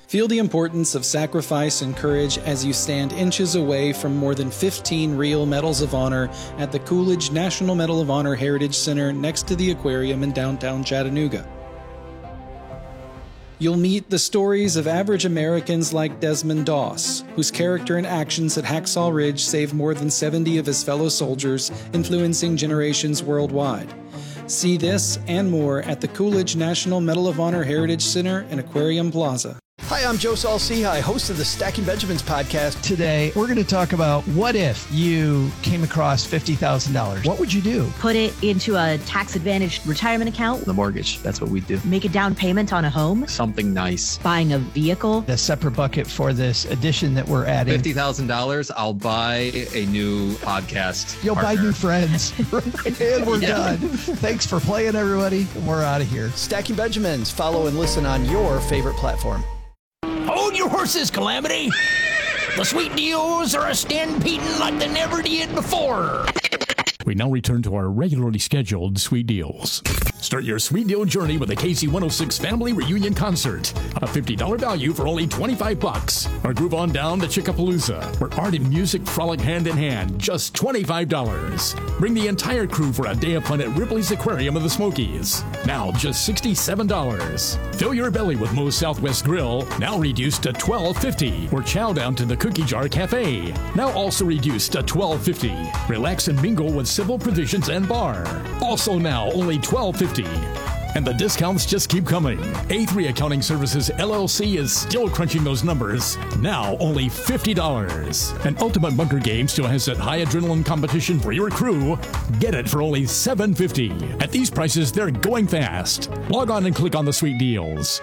Feel the importance of sacrifice and courage as you stand inches away from more than 15 real Medals of Honor at the Coolidge National Medal of Honor Heritage Center next to the aquarium in downtown Chattanooga. You'll meet the stories of average Americans like Desmond Doss, whose character and actions at Hacksaw Ridge saved more than 70 of his fellow soldiers, influencing generations worldwide. See this and more at the Coolidge National Medal of Honor Heritage Center in Aquarium Plaza. Hi, I'm Joe Saul-Sehy, host of the Stacking Benjamins podcast. Today, we're going to talk about what if you came across $50,000? What would you do? Put it into a tax-advantaged retirement account. The mortgage, that's what we do. Make a down payment on a home. Something nice. Buying a vehicle. A separate bucket for this addition that we're adding. $50,000, I'll buy a new podcast You'll partner. buy new friends. And we're done. Thanks for playing, everybody. We're out of here. Stacking Benjamins. Follow and listen on your favorite platform. Hold your horses, Calamity. The sweet deals are a stampeding like they never did before. We now return to our regularly scheduled Sweet Deals. Start your Sweet Deal journey with the KC106 Family Reunion Concert. A $50 value for only $25. Or groove on down to Chickapalooza, where art and music frolic hand in hand, just $25. Bring the entire crew for a day of fun at Ripley's Aquarium of the Smokies. Now just $67. Fill your belly with Moe's Southwest Grill, now reduced to $12.50. Or chow down to the Cookie Jar Cafe, now also reduced to $12.50. Relax and mingle with Civil Provisions and Bar, also now only $12.50. And the discounts just keep coming. A3 Accounting Services LLC is still crunching those numbers. Now only $50. And Ultimate Bunker Game still has that high adrenaline competition for your crew. Get it for only $7.50. At these prices, they're going fast. Log on and click on the sweet deals.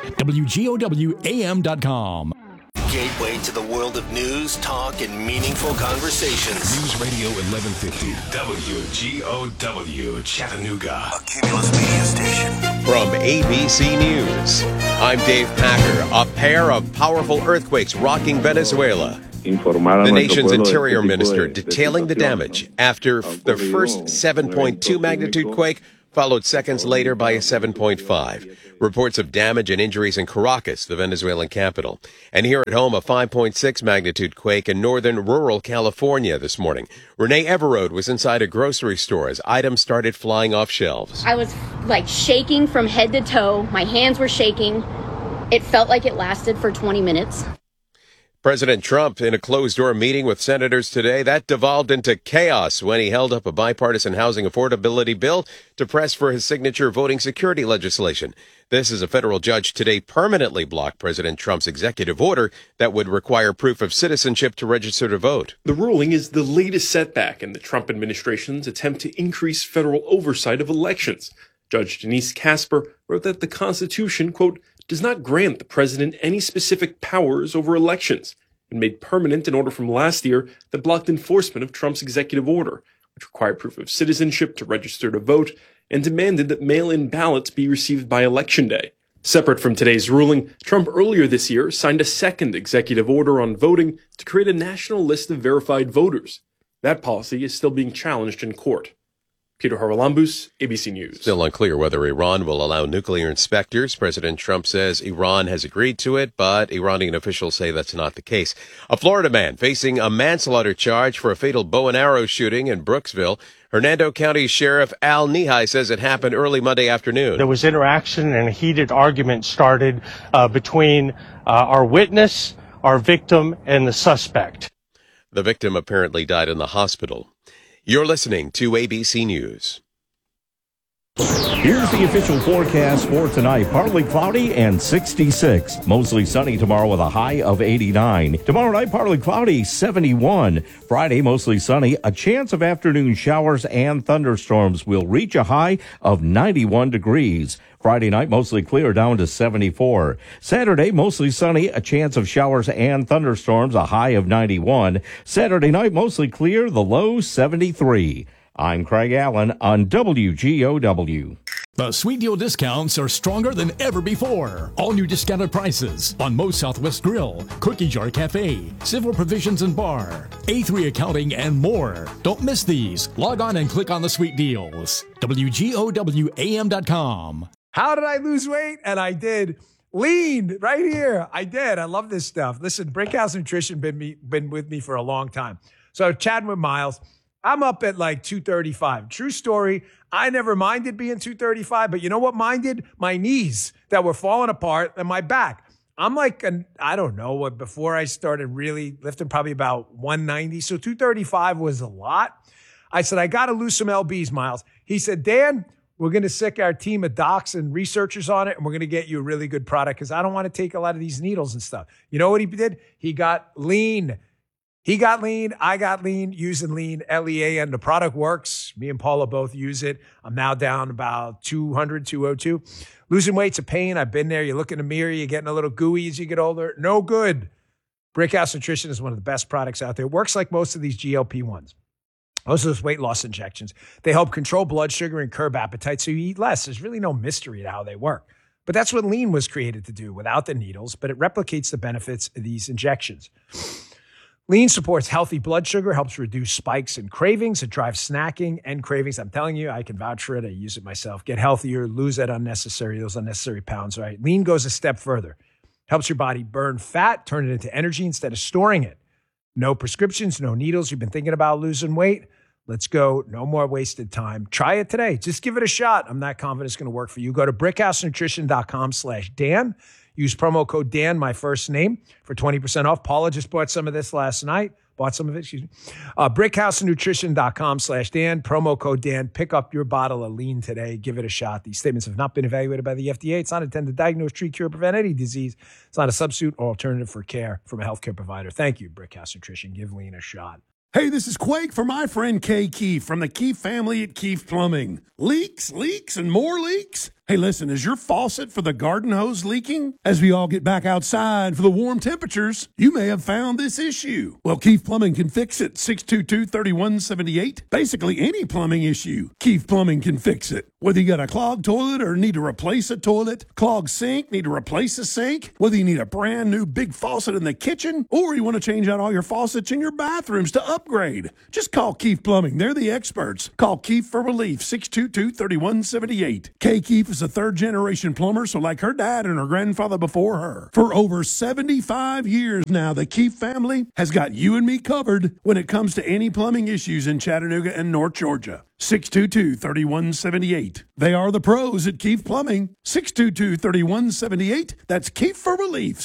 WGOWAM.com. Gateway to the world of news, talk, and meaningful conversations. News Radio 1150, WGOW, Chattanooga. A Cumulus media station. From ABC News, I'm Dave Packer. A pair of powerful earthquakes rocking Venezuela. The nation's interior minister detailing the damage after the first 7.2 magnitude quake, followed seconds later by a 7.5. Reports of damage and injuries in Caracas, the Venezuelan capital. And here at home, a 5.6 magnitude quake in northern rural California this morning. Renee Everode was inside a grocery store as items started flying off shelves. I was shaking from head to toe. My hands were shaking. It felt like it lasted for 20 minutes. President Trump in a closed-door meeting with senators today, that devolved into chaos when he held up a bipartisan housing affordability bill to press for his signature voting security legislation. This is a federal judge today permanently blocked President Trump's executive order that would require proof of citizenship to register to vote. The ruling is the latest setback in the Trump administration's attempt to increase federal oversight of elections. Judge Denise Casper wrote that the Constitution, quote, does not grant the president any specific powers over elections, and made permanent an order from last year that blocked enforcement of Trump's executive order, which required proof of citizenship to register to vote and demanded that mail-in ballots be received by Election Day. Separate from today's ruling, Trump earlier this year signed a second executive order on voting to create a national list of verified voters. That policy is still being challenged in court. Peter Haralambous, ABC News. Still unclear whether Iran will allow nuclear inspectors. President Trump says Iran has agreed to it, but Iranian officials say that's not the case. A Florida man facing a manslaughter charge for a fatal bow and arrow shooting in Brooksville. Hernando County Sheriff Al Nihai says it happened early Monday afternoon. There was interaction and a heated argument started between our witness, our victim, and the suspect. The victim apparently died in the hospital. You're listening to ABC News. Here's the official forecast for tonight. Partly cloudy and 66. Mostly sunny tomorrow with a high of 89. Tomorrow night, partly cloudy, 71. Friday, mostly sunny. A chance of afternoon showers and thunderstorms will reach a high of 91 degrees. Friday night, mostly clear, down to 74. Saturday, mostly sunny, a chance of showers and thunderstorms, a high of 91. Saturday night, mostly clear, the low 73. I'm Craig Allen on WGOW. The Sweet Deal discounts are stronger than ever before. All new discounted prices on Moe's Southwest Grill, Cookie Jar Cafe, Civil Provisions and Bar, A3 Accounting, and more. Don't miss these. Log on and click on the Sweet Deals. WGOWAM.com. How did I lose weight? And I did Lean right here. I did. I love this stuff. Listen, Brickhouse Nutrition been with me for a long time. So chatting with Miles, I'm up at like 235. True story. I never minded being 235, but you know what minded? My knees that were falling apart and my back. I'm like, I don't know what, before I started really lifting, probably about 190. So 235 was a lot. I said, I got to lose some LBs, Miles. He said, Dan, we're going to sick our team of docs and researchers on it, and we're going to get you a really good product because I don't want to take a lot of these needles and stuff. You know what he did? He got lean. He got lean. I got lean, using lean, LEAN. The product works. Me and Paula both use it. I'm now down about 200, 202. Losing weight's a pain. I've been there. You look in the mirror, you're getting a little gooey as you get older. No good. Brickhouse Nutrition is one of the best products out there. It works like most of these GLP-1s. Most of those weight loss injections. They help control blood sugar and curb appetite so you eat less. There's really no mystery to how they work. But that's what lean was created to do without the needles, but it replicates the benefits of these injections. Lean supports healthy blood sugar, helps reduce spikes and cravings. It drives snacking and cravings. I'm telling you, I can vouch for it. I use it myself. Get healthier, lose those unnecessary pounds, right? Lean goes a step further. Helps your body burn fat, turn it into energy instead of storing it. No prescriptions, no needles. You've been thinking about losing weight? Let's go. No more wasted time. Try it today. Just give it a shot. I'm not confident it's going to work for you. Go to brickhousenutrition.com/Dan. Use promo code Dan, my first name, for 20% off. Paula just bought some of this last night. Brickhousenutrition.com/Dan. Promo code Dan. Pick up your bottle of lean today. Give it a shot. These statements have not been evaluated by the FDA. It's not intended to diagnose, treat, cure, prevent any disease. It's not a substitute or alternative for care from a healthcare provider. Thank you, Brickhouse Nutrition. Give lean a shot. Hey, this is Quake for my friend Kay Keefe from the Keefe family at Keefe Plumbing. Leaks, and more leaks? Hey, listen, is your faucet for the garden hose leaking? As we all get back outside for the warm temperatures, you may have found this issue. Well, Keefe Plumbing can fix it. 622-3178. Basically any plumbing issue, Keefe Plumbing can fix it. Whether you got a clogged toilet or need to replace a toilet, clogged sink, need to replace a sink, whether you need a brand new big faucet in the kitchen, or you want to change out all your faucets in your bathrooms to upgrade, just call Keefe Plumbing. They're the experts. Call Keefe for relief. 622-3178. Kay Keefe is a third-generation plumber, so like her dad and her grandfather before her. For over 75 years now, the Keefe family has got you and me covered when it comes to any plumbing issues in Chattanooga and North Georgia. 622-3178. They are the pros at Keefe Plumbing. 622-3178. That's Keefe for relief.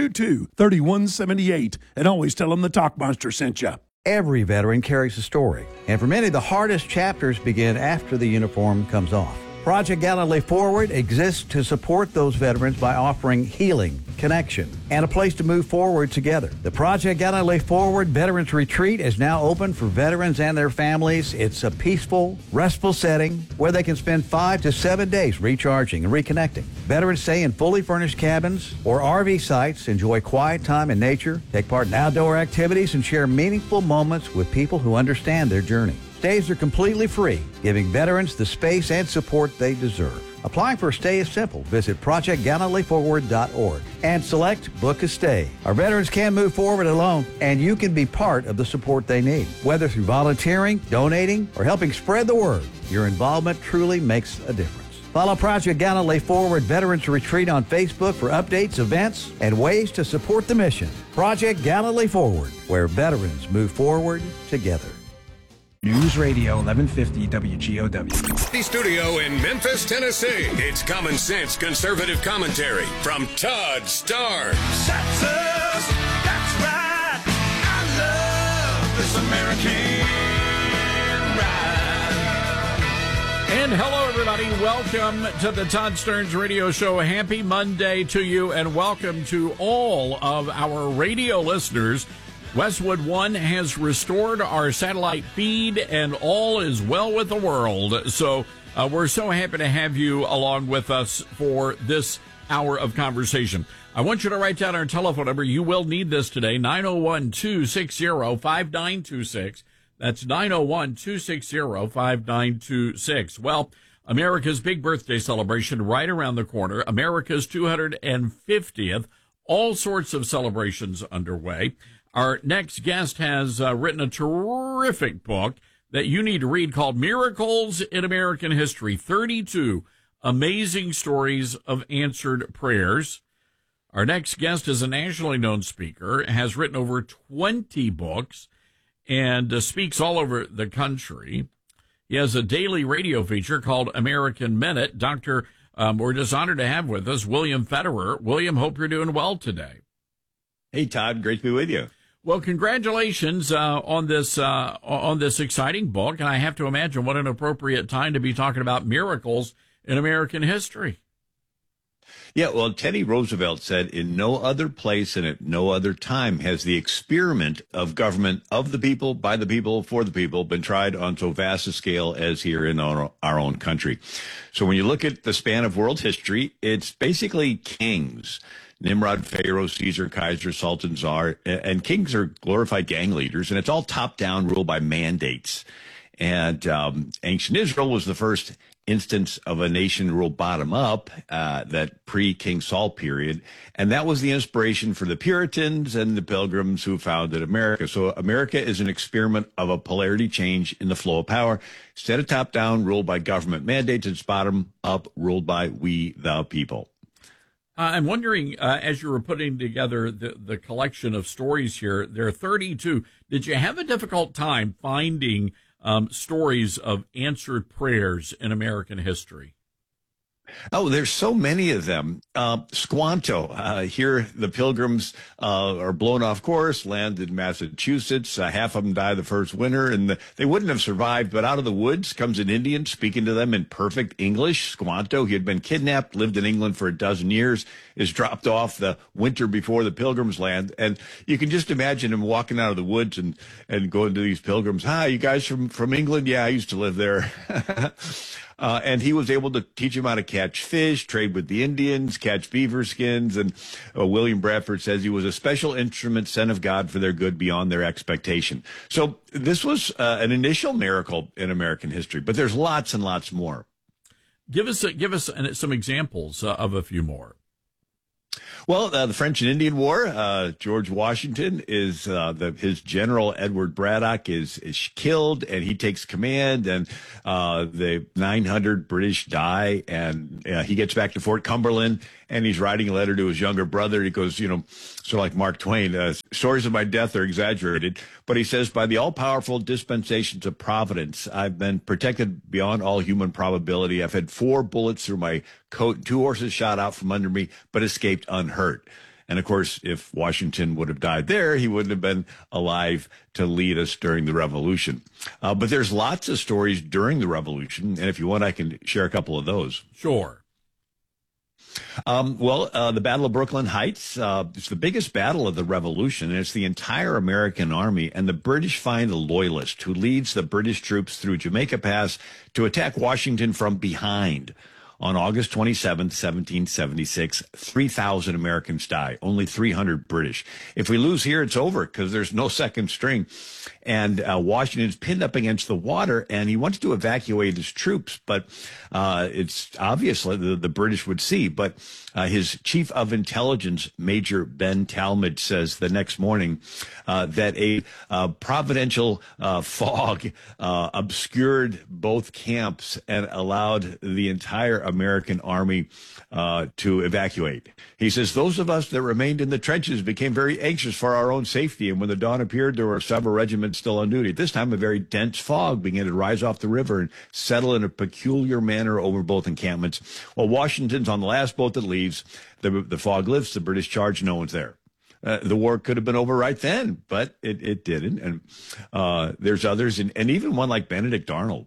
622-3178. And always tell them the Talk Monster sent you. Every veteran carries a story, and for many, the hardest chapters begin after the uniform comes off. Project Gallantly Forward exists to support those veterans by offering healing, connection, and a place to move forward together. The Project Gallantly Forward Veterans Retreat is now open for veterans and their families. It's a peaceful, restful setting where they can spend 5 to 7 days recharging and reconnecting. Veterans stay in fully furnished cabins or RV sites, enjoy quiet time in nature, take part in outdoor activities, and share meaningful moments with people who understand their journey. Stays are completely free, giving veterans the space and support they deserve. Applying for a stay is simple. Visit ProjectGallantlyForward.org and select Book a Stay. Our veterans can move forward alone, and you can be part of the support they need. Whether through volunteering, donating, or helping spread the word, your involvement truly makes a difference. Follow Project Gallantly Forward Veterans Retreat on Facebook for updates, events, and ways to support the mission. Project Gallantly Forward, where veterans move forward together. News Radio 1150 WGOW. The studio in Memphis, Tennessee. It's common sense conservative commentary from Todd Starnes. That's us. That's right. I love this American ride. And hello, everybody. Welcome to the Todd Starnes Radio Show. Happy Monday to you, and welcome to all of our radio listeners. Westwood One has restored our satellite feed, and all is well with the world. So we're so happy to have you along with us for this hour of conversation. I want you to write down our telephone number. You will need this today, 901-260-5926. That's 901-260-5926. Well, America's big birthday celebration right around the corner, America's 250th, all sorts of celebrations underway. Our next guest has written a terrific book that you need to read called Miracles in American History, 32 Amazing Stories of Answered Prayers. Our next guest is a nationally known speaker, has written over 20 books, and speaks all over the country. He has a daily radio feature called American Minute. We're just honored to have with us William Federer. William, hope you're doing well today. Hey, Todd, great to be with you. Well, congratulations on this exciting book, and I have to imagine what an appropriate time to be talking about miracles in American history. Yeah, well, Teddy Roosevelt said, in no other place and at no other time has the experiment of government of the people, by the people, for the people been tried on so vast a scale as here in our own country. So when you look at the span of world history, it's basically kings. Nimrod, Pharaoh, Caesar, Kaiser, Sultan, Tsar, and kings are glorified gang leaders, and it's all top-down, ruled by mandates. And ancient Israel was the first instance of a nation ruled bottom-up, that pre-King Saul period, and that was the inspiration for the Puritans and the Pilgrims who founded America. So America is an experiment of a polarity change in the flow of power. Instead of top-down, ruled by government mandates, it's bottom-up, ruled by we, the people. I'm wondering, as you were putting together the collection of stories here, there are 32. Did you have a difficult time finding stories of answered prayers in American history? Oh, there's so many of them. Squanto, here the Pilgrims are blown off course, land in Massachusetts. Half of them die the first winter, and they wouldn't have survived. But out of the woods comes an Indian speaking to them in perfect English. Squanto, he had been kidnapped, lived in England for 12 years, is dropped off the winter before the Pilgrims land. And you can just imagine him walking out of the woods and going to these Pilgrims. Hi, you guys from England? Yeah, I used to live there. And he was able to teach him how to catch fish, trade with the Indians, catch beaver skins. And William Bradford says he was a special instrument sent of God for their good beyond their expectation. So this was an initial miracle in American history, but there's lots and lots more. Give us some examples of a few more. Well, the French and Indian War, George Washington is his general Edward Braddock is killed, and he takes command, and the 900 British die, and he gets back to Fort Cumberland, and he's writing a letter to his younger brother. He goes, sort of like Mark Twain, stories of my death are exaggerated, but he says, by the all-powerful dispensations of Providence, I've been protected beyond all human probability. I've had 4 bullets through my coat, and 2 horses shot out from under me, but escaped unhurt. And of course, if Washington would have died there, he wouldn't have been alive to lead us during the Revolution. But there's lots of stories during the Revolution, and if you want, I can share a couple of those. Sure. The Battle of Brooklyn Heights, it's the biggest battle of the Revolution, and it's the entire American army, and the British find a loyalist who leads the British troops through Jamaica Pass to attack Washington from behind. On August 27th, 1776, 3,000 Americans die, only 300 British. If we lose here, it's over because there's no second string. And Washington's pinned up against the water, and he wants to evacuate his troops, but it's obvious the British would see. But his chief of intelligence, Major Ben Talmadge, says the next morning that a providential fog obscured both camps and allowed the entire American army to evacuate. He says, those of us that remained in the trenches became very anxious for our own safety, and when the dawn appeared, there were several regiments still on duty. At this time, a very dense fog began to rise off the river and settle in a peculiar manner over both encampments. While Washington's on the last boat that leaves, the fog lifts, the British charge, no one's there. The war could have been over right then, but it didn't. And there's others, and even one like Benedict Arnold.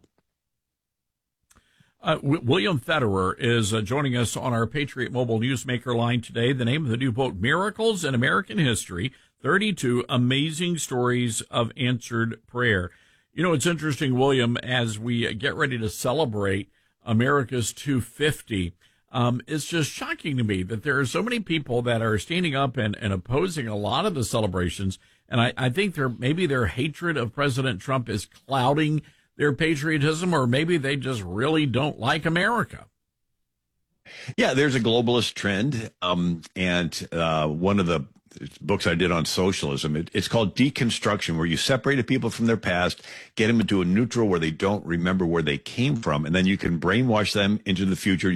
William Federer is joining us on our Patriot Mobile Newsmaker line today. The name of the new book, Miracles in American History, 32 Amazing Stories of Answered Prayer. It's interesting, William, as we get ready to celebrate America's 250, it's just shocking to me that there are so many people that are standing up and opposing a lot of the celebrations. And I think maybe their hatred of President Trump is clouding their patriotism, or maybe they just really don't like America. Yeah, there's a globalist trend. And one of the books I did on socialism, it's called Deconstruction, where you separate people from their past, get them into a neutral where they don't remember where they came from, and then you can brainwash them into the future. You have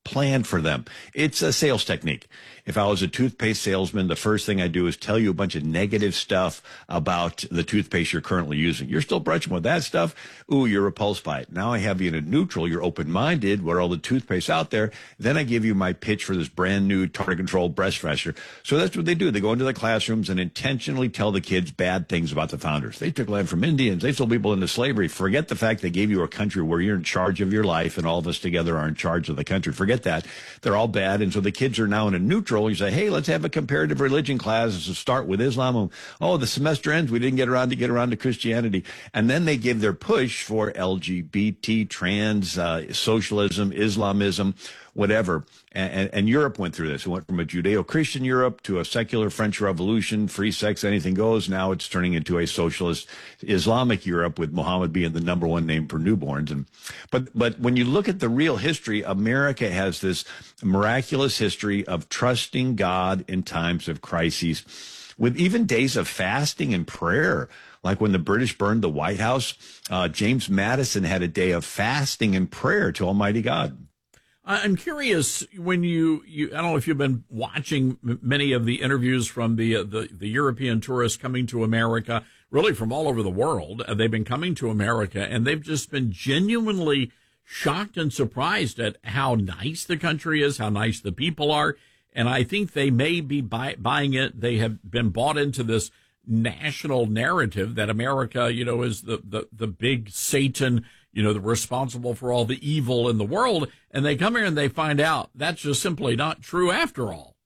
planned for them. It's a sales technique. If I was a toothpaste salesman, the first thing I do is tell you a bunch of negative stuff about the toothpaste you're currently using. You're still brushing with that stuff? Ooh, you're repulsed by it. Now I have you in a neutral. You're open-minded. What are all the toothpaste out there? Then I give you my pitch for this brand new tartar-controlled breast freshener. So that's what they do. They go into the classrooms and intentionally tell the kids bad things about the founders. They took land from Indians. They sold people into slavery. Forget the fact they gave you a country where you're in charge of your life and all of us together are in charge of the country. Forget that. They're all bad. And so the kids are now in a neutral. You say, hey, let's have a comparative religion class to start with Islam. Oh, the semester ends. We didn't get around to Christianity. And then they give their push for LGBT, trans, socialism, Islamism, whatever. And Europe went through this. It went from a Judeo-Christian Europe to a secular French Revolution, free sex, anything goes. Now it's turning into a socialist Islamic Europe with Muhammad being the number one name for newborns. But when you look at the real history, America has this miraculous history of trusting God in times of crises, with even days of fasting and prayer. Like when the British burned the White House, James Madison had a day of fasting and prayer to Almighty God. I'm curious, when you I don't know if you've been watching many of the interviews from the European tourists coming to America, really from all over the world. They've been coming to America, and they've just been genuinely shocked and surprised at how nice the country is, how nice the people are. And I think they may be buying it. They have been bought into this national narrative that America, is the big Satan, the responsible for all the evil in the world. And they come here and they find out that's just simply not true after all.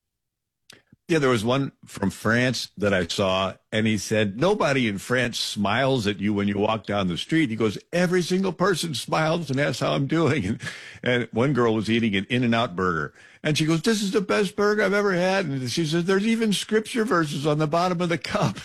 Yeah, there was one from France that I saw, and he said, nobody in France smiles at you when you walk down the street. He goes, every single person smiles and asks how I'm doing. And one girl was eating an In-N-Out burger, and she goes, this is the best burger I've ever had. And she says, there's even scripture verses on the bottom of the cup.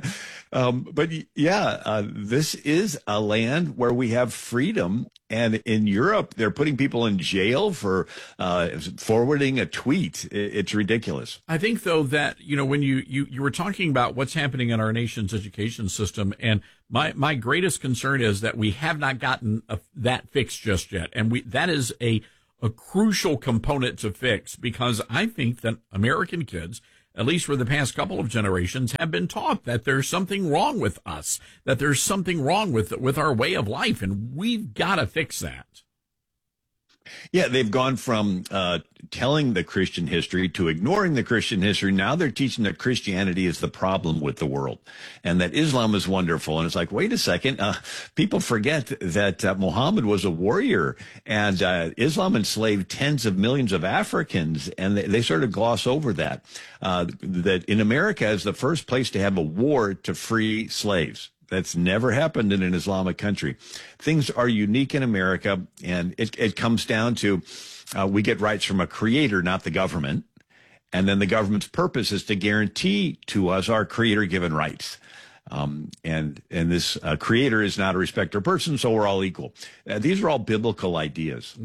This is a land where we have freedom. And in Europe, they're putting people in jail for forwarding a tweet. It's ridiculous. I think, though, that, when you were talking about what's happening in our nation's education system, and my greatest concern is that we have not gotten that fixed just yet. And that is a crucial component to fix, because I think that American kids, at least for the past couple of generations, have been taught that there's something wrong with us, that there's something wrong with our way of life, and we've got to fix that. Yeah, they've gone from telling the Christian history to ignoring the Christian history. Now they're teaching that Christianity is the problem with the world and that Islam is wonderful. And it's like, wait a second. People forget that Muhammad was a warrior, and Islam enslaved tens of millions of Africans. And they sort of gloss over that in America is the first place to have a war to free slaves. That's never happened in an Islamic country. Things are unique in America, and it comes down to we get rights from a creator, not the government. And then the government's purpose is to guarantee to us our creator-given rights. And this creator is not a respecter of persons, so we're all equal. These are all biblical ideas.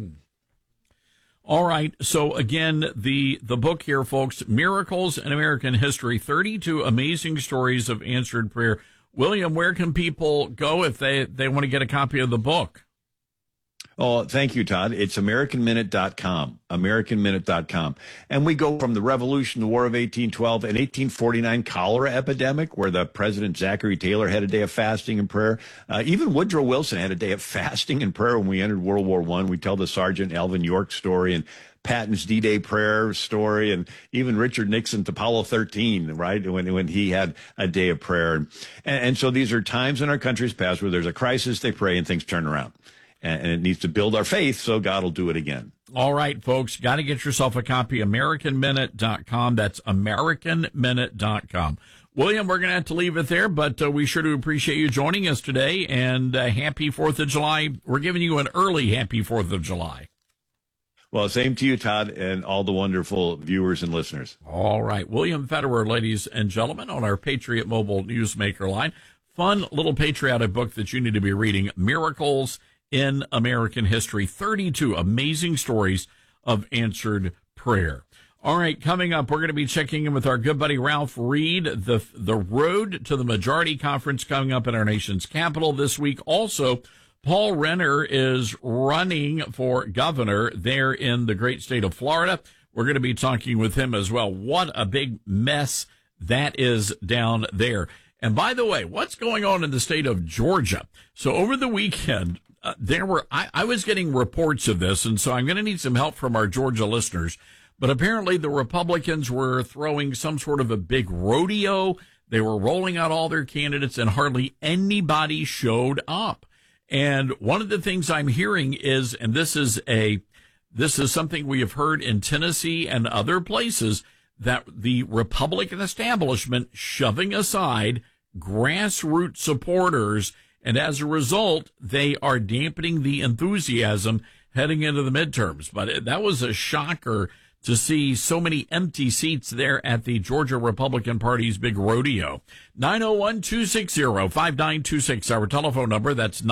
All right. So again, the book here, folks, Miracles in American History, 32 amazing stories of answered prayer. William, where can people go if they want to get a copy of the book? Oh, thank you, Todd. It's AmericanMinute.com, AmericanMinute.com. And we go from the Revolution, the War of 1812, and 1849 cholera epidemic, where the President Zachary Taylor had a day of fasting and prayer. Even Woodrow Wilson had a day of fasting and prayer when we entered World War I. We tell the Sergeant Alvin York story, and Patton's D-Day prayer story, and even Richard Nixon's Apollo 13, right, when he had a day of prayer. And so these are times in our country's past where there's a crisis, they pray, and things turn around. And it needs to build our faith, so God will do it again. All right, folks, got to get yourself a copy, AmericanMinute.com. That's AmericanMinute.com. William, we're going to have to leave it there, but we sure do appreciate you joining us today, and happy 4th of July. We're giving you an early happy 4th of July. Well, same to you, Todd, and all the wonderful viewers and listeners. All right. William Federer, ladies and gentlemen, on our Patriot Mobile Newsmaker line. Fun little patriotic book that you need to be reading, Miracles in American History. 32 amazing stories of answered prayer. All right, coming up, we're going to be checking in with our good buddy Ralph Reed, the road to the majority conference coming up in our nation's capital this week. Also, Paul Renner is running for governor there in the great state of Florida. We're going to be talking with him as well. What a big mess that is down there. And by the way, what's going on in the state of Georgia? So over the weekend, I was getting reports of this, and so I'm going to need some help from our Georgia listeners. But apparently the Republicans were throwing some sort of a big rodeo. They were rolling out all their candidates, and hardly anybody showed up. And one of the things I'm hearing is, and this is something we have heard in Tennessee and other places, that the Republican establishment shoving aside grassroots supporters, and as a result, they are dampening the enthusiasm heading into the midterms. But that was a shocker to see so many empty seats there at the Georgia Republican Party's big rodeo. 901-260-5926, our telephone number. That's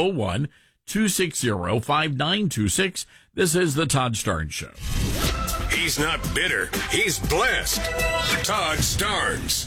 901-260-5926. This is the Todd Starnes Show. He's not bitter. He's blessed. Todd Starnes.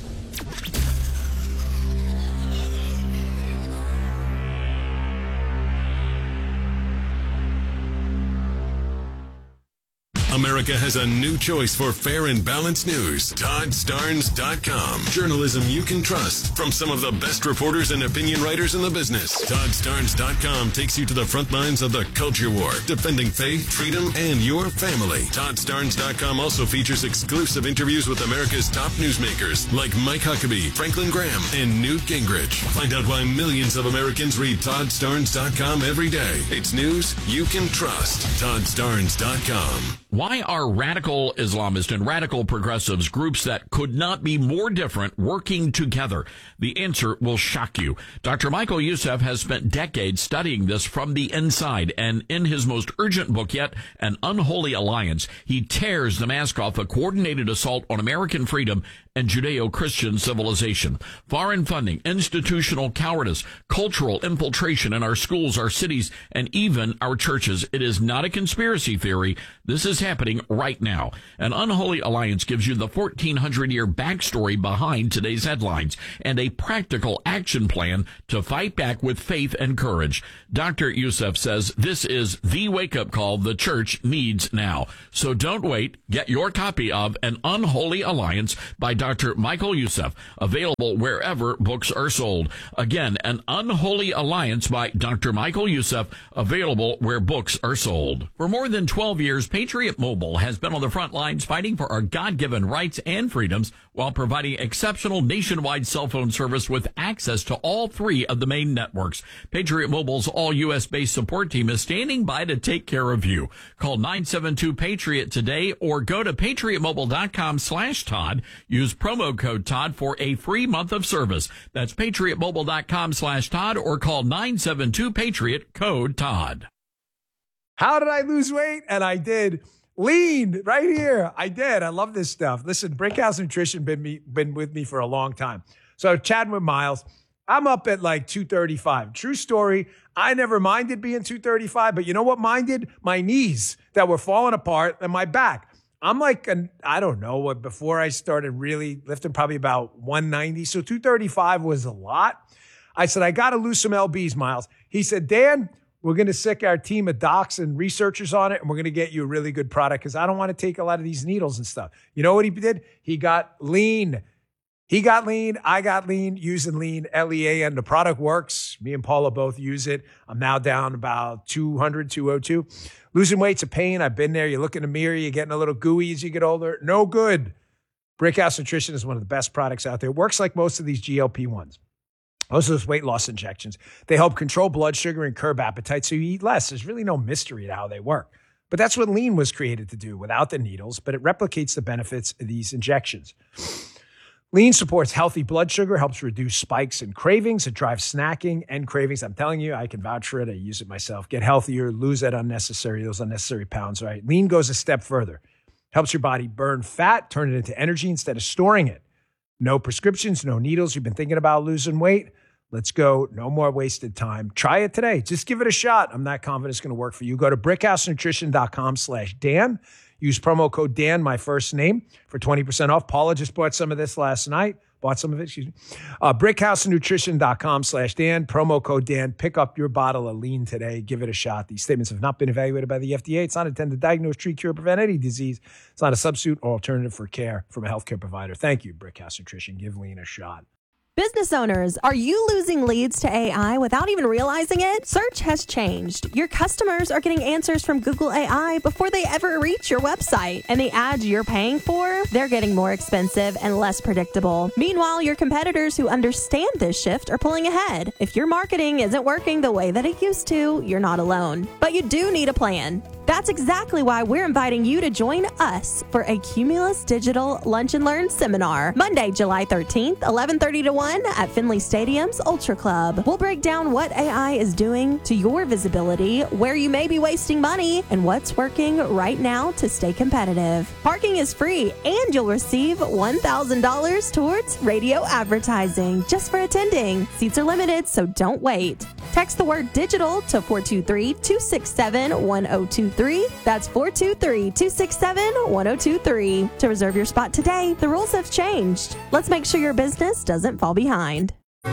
America has a new choice for fair and balanced news. ToddStarnes.com. Journalism you can trust from some of the best reporters and opinion writers in the business. ToddStarnes.com takes you to the front lines of the culture war, defending faith, freedom, and your family. ToddStarnes.com also features exclusive interviews with America's top newsmakers like Mike Huckabee, Franklin Graham, and Newt Gingrich. Find out why millions of Americans read ToddStarnes.com every day. It's news you can trust. ToddStarnes.com. Why are radical Islamists and radical progressives, groups that could not be more different, working together? The answer will shock you. Dr. Michael Youssef has spent decades studying this from the inside, and in his most urgent book yet, An Unholy Alliance, he tears the mask off a coordinated assault on American freedom and Judeo-Christian civilization. Foreign funding, institutional cowardice, cultural infiltration in our schools, our cities, and even our churches. It is not a conspiracy theory. This is happening right now. An Unholy Alliance gives you the 1,400-year backstory behind today's headlines and a practical action plan to fight back with faith and courage. Dr. Youssef says this is the wake-up call the church needs now. So don't wait. Get your copy of An Unholy Alliance by Dr. Michael Youssef, available wherever books are sold. Again, An Unholy Alliance by Dr. Michael Youssef, available where books are sold. For more than 12 years, Patriot Mobile has been on the front lines fighting for our God-given rights and freedoms while providing exceptional nationwide cell phone service with access to all three of the main networks. Patriot Mobile's all-U.S.-based support team is standing by to take care of you. Call 972-PATRIOT today or go to patriotmobile.com/Todd. Use promo code Todd for a free month of service. That's patriotmobile.com/Todd or call 972-PATRIOT, code Todd. How did I lose weight? And I did. Lean right here. I did. I love this stuff. Listen, Brickhouse Nutrition been with me for a long time. So chatting with Miles, I'm up at like 235. True story. I never minded being 235, but you know what minded? My knees that were falling apart and my back. I'm like, I don't know what, before I started really lifting, probably about 190. So 235 was a lot. I said, I got to lose some LBs, Miles. He said, Dan, we're going to sick our team of docs and researchers on it, and we're going to get you a really good product because I don't want to take a lot of these needles and stuff. You know what he did? He got lean. He got lean. I got lean using lean, LEA, and the product works. Me and Paula both use it. I'm now down about 200, 202. Losing weight's a pain. I've been there. You look in the mirror, you're getting a little gooey as you get older. No good. Brickhouse Nutrition is one of the best products out there. It works like most of these GLP-1s. Most of those weight loss injections. They help control blood sugar and curb appetite so you eat less. There's really no mystery to how they work. But that's what lean was created to do without the needles, but it replicates the benefits of these injections. Lean supports healthy blood sugar, helps reduce spikes and cravings. It drives snacking and cravings. I'm telling you, I can vouch for it. I use it myself. Get healthier, lose those unnecessary pounds, right? Lean goes a step further. Helps your body burn fat, turn it into energy instead of storing it. No prescriptions, no needles. You've been thinking about losing weight? Let's go. No more wasted time. Try it today. Just give it a shot. I'm not confident it's going to work for you. Go to brickhousenutrition.com/Dan. Use promo code Dan, my first name, for 20% off. Paula just bought some of this last night. Bought some of it, excuse me. BrickhouseNutrition.com/Dan, promo code Dan. Pick up your bottle of lean today. Give it a shot. These statements have not been evaluated by the FDA. It's not intended to diagnose, treat, cure, prevent any disease. It's not a substitute or alternative for care from a healthcare provider. Thank you, Brickhouse Nutrition. Give lean a shot. Business owners, are you losing leads to AI without even realizing it? Search has changed. Your customers are getting answers from Google AI before they ever reach your website. And the ads you're paying for, they're getting more expensive and less predictable. Meanwhile, your competitors who understand this shift are pulling ahead. If your marketing isn't working the way that it used to, you're not alone. But you do need a plan. That's exactly why we're inviting you to join us for a Cumulus Digital Lunch and Learn seminar, Monday, July 13th, 11:30 to 1 at Finley Stadium's Ultra Club. We'll break down what AI is doing to your visibility, where you may be wasting money, and what's working right now to stay competitive. Parking is free, and you'll receive $1,000 towards radio advertising just for attending. Seats are limited, so don't wait. Text the word digital to 423-267-1023. That's 423-267-1023 to reserve your spot today. The rules have changed. Let's make sure your business doesn't fall behind.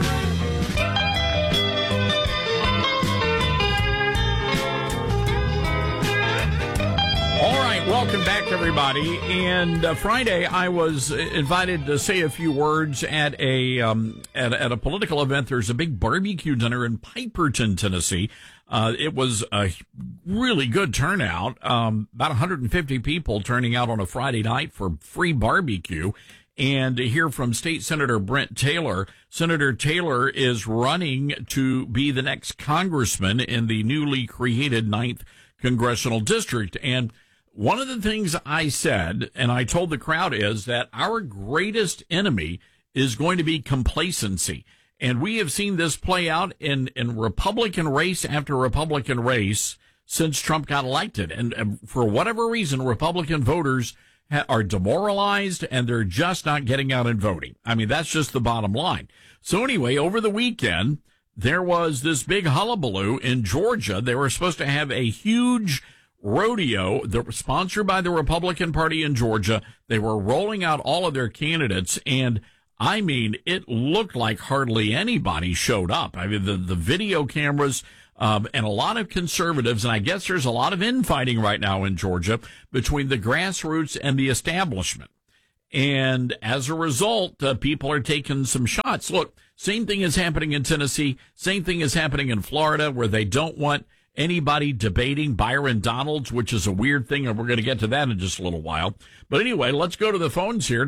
All right, welcome back, everybody. And Friday, I was invited to say a few words at a political event. There's a big barbecue dinner in Piperton, Tennessee. It was a really good turnout. About 150 people turning out on a Friday night for free barbecue. And to hear from State Senator Brent Taylor. Senator Taylor is running to be the next congressman in the newly created 9th Congressional District. And one of the things I said, and I told the crowd, is that our greatest enemy is going to be complacency. And we have seen this play out in Republican race after Republican race since Trump got elected. And for whatever reason, Republican voters are demoralized and they're just not getting out and voting. I mean, that's just the bottom line. So anyway, over the weekend, there was this big hullabaloo in Georgia. They were supposed to have a huge rodeo that was sponsored by the Republican Party in Georgia. They were rolling out all of their candidates, and I mean, it looked like hardly anybody showed up. I mean, the video cameras, and a lot of conservatives, and I guess there's a lot of infighting right now in Georgia between the grassroots and the establishment. And as a result, people are taking some shots. Look, same thing is happening in Tennessee. Same thing is happening in Florida, where they don't want anybody debating Byron Donalds, which is a weird thing, and we're going to get to that in just a little while. But anyway, let's go to the phones here,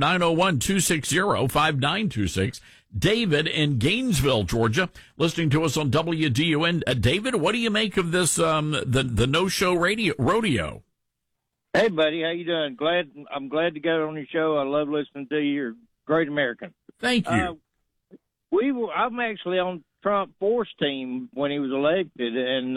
901-260-5926. David in Gainesville, Georgia, listening to us on WDUN. David, what do you make of this, the no-show rodeo? Hey, buddy, how you doing? I'm glad to get on your show. I love listening to you. You're a great American. Thank you. I'm actually on Trump force team when he was elected, and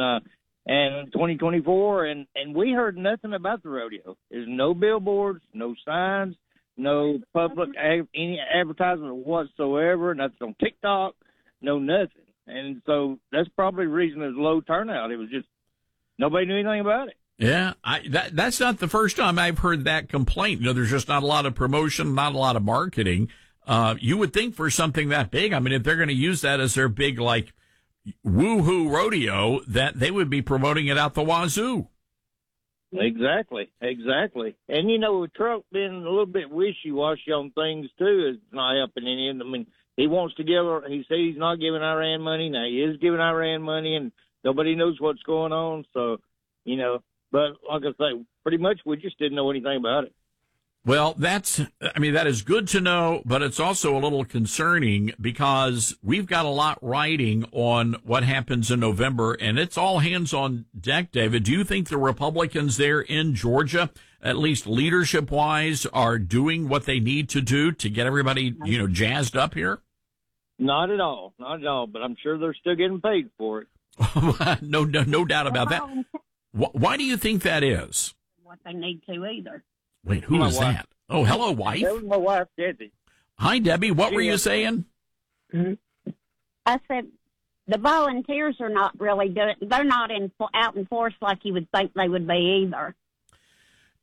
2024, and we heard nothing about the rodeo. There's no billboards, no signs, no public any advertisement whatsoever. Nothing on TikTok, no nothing. And so that's probably the reason there's low turnout. It was just nobody knew anything about it. Yeah, that's not the first time I've heard that complaint. You know, there's just not a lot of promotion, not a lot of marketing. You would think for something that big, I mean, if they're going to use that as their big, like, woo-hoo rodeo, that they would be promoting it out the wazoo. Exactly. And, you know, with Trump being a little bit wishy-washy on things, too, is not helping any of them. I mean, he said he's not giving Iran money. Now, he is giving Iran money, and nobody knows what's going on. So, you know, but like I say, pretty much we just didn't know anything about it. Well, that is good to know, but it's also a little concerning because we've got a lot riding on what happens in November, and it's all hands on deck, David. Do you think the Republicans there in Georgia, at least leadership-wise, are doing what they need to do to get everybody, you know, jazzed up here? Not at all, but I'm sure they're still getting paid for it. No doubt about that. Why do you think that is? What they need to either. Wait, who is that? Oh, hello, wife. That was my wife, Debbie. Hi, Debbie. What were you saying? Mm-hmm. I said the volunteers are not really doing. They're not out in force like you would think they would be either.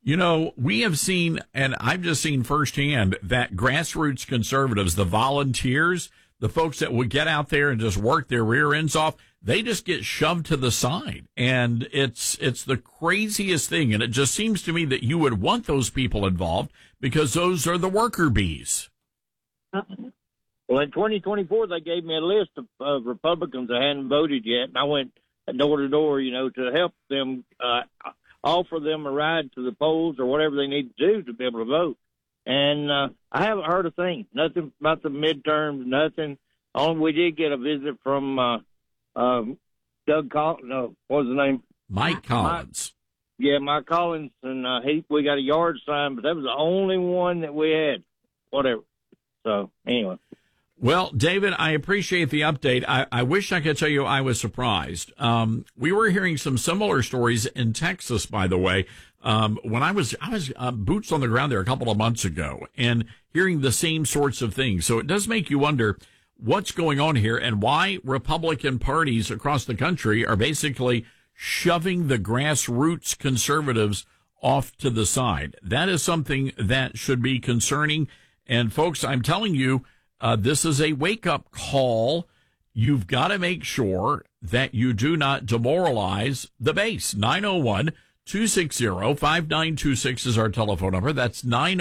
You know, we have seen, and I've just seen firsthand, that grassroots conservatives, the volunteers, the folks that would get out there and just work their rear ends off, they just get shoved to the side. And it's the craziest thing. And it just seems to me that you would want those people involved because those are the worker bees. Well, in 2024, they gave me a list of Republicans that hadn't voted yet, and I went door to door, to help them, offer them a ride to the polls or whatever they need to do to be able to vote. And I haven't heard a thing, nothing about the midterms, nothing. Only we did get a visit from Doug Collins. No, what was the name? Mike Collins. Mike Collins, and we got a yard sign, but that was the only one that we had. Whatever. So anyway. Well, David, I appreciate the update. I wish I could tell you I was surprised. We were hearing some similar stories in Texas, by the way. When I was boots on the ground there a couple of months ago and hearing the same sorts of things. So it does make you wonder what's going on here and why Republican parties across the country are basically shoving the grassroots conservatives off to the side. That is something that should be concerning. And folks, I'm telling you, this is a wake-up call. You've got to make sure that you do not demoralize the base. 901-260-5926 is our telephone number. That's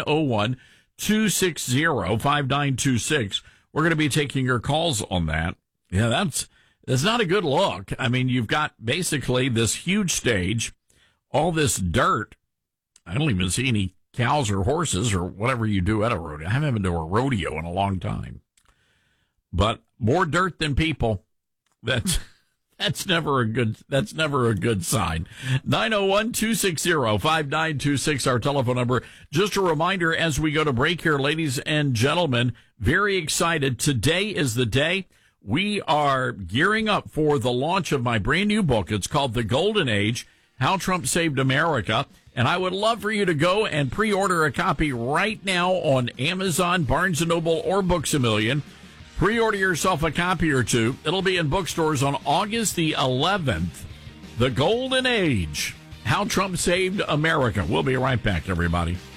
901-260-5926. We're going to be taking your calls on that. Yeah, that's not a good look. I mean, you've got basically this huge stage, all this dirt. I don't even see any cows or horses or whatever you do at a rodeo. I haven't been to a rodeo in a long time. But more dirt than people. That's never a good sign. 901-260-5926, our telephone number. Just a reminder as we go to break here, ladies and gentlemen, very excited. Today is the day. We are gearing up for the launch of my brand new book. It's called The Golden Age, How Trump Saved America. And I would love for you to go and pre-order a copy right now on Amazon, Barnes & Noble, or Books A Million. Pre-order yourself a copy or two. It'll be in bookstores on August the 11th. The Golden Age, How Trump Saved America. We'll be right back, everybody.